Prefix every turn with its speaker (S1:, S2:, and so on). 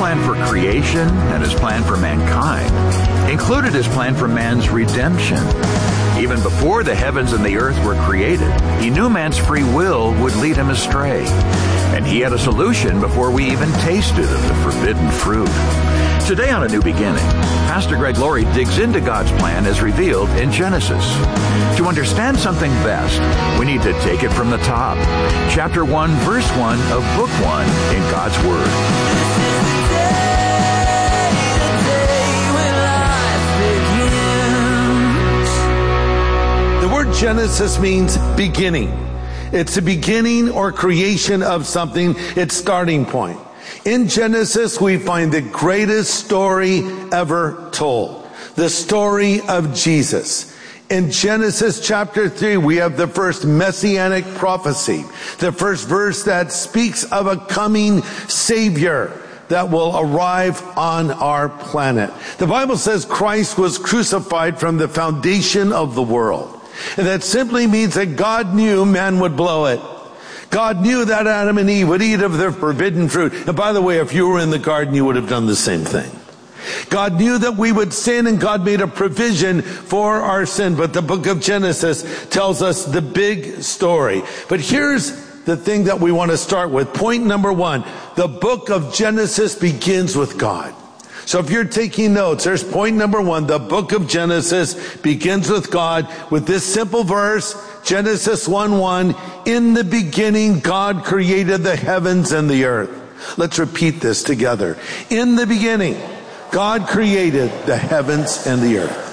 S1: plan for creation and his plan for mankind included his plan for man's redemption. Even before the heavens and the earth were created, he knew man's free will would lead him astray. And he had a solution before we even tasted of the forbidden fruit. Today on A New Beginning, Pastor Greg Laurie digs into God's plan as revealed in Genesis. To understand something best, we need to take it from the top. Chapter 1, verse 1 of Book 1 in God's Word.
S2: The word Genesis means beginning. It's the beginning or creation of something, its starting point. In Genesis, we find the greatest story ever told. The story of Jesus. In Genesis chapter 3, we have the first messianic prophecy. The first verse that speaks of a coming Savior that will arrive on our planet. The Bible says Christ was crucified from the foundation of the world. And that simply means that God knew man would blow it. God knew that Adam and Eve would eat of the forbidden fruit. And by the way, if you were in the garden, you would have done the same thing. God knew that we would sin, and God made a provision for our sin. But the book of Genesis tells us the big story. But here's the thing that we want to start with. Point number 1. The book of Genesis begins with God. So if you're taking notes, there's point number 1. The book of Genesis begins with God with this simple verse, Genesis 1:1. In the beginning, God created the heavens and the earth. Let's repeat this together. In the beginning, God created the heavens and the earth.